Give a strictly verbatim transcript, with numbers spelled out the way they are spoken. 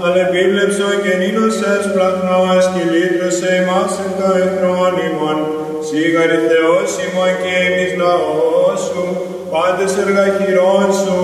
Αλλά επίβλεψον και νήνωσες πλαχνός και λύτρωσε εμάς εν το εχθρόν ημών. Σίγαρη Θεός ημών και εμείς λαός σου, πάντες εργαχειρών σου,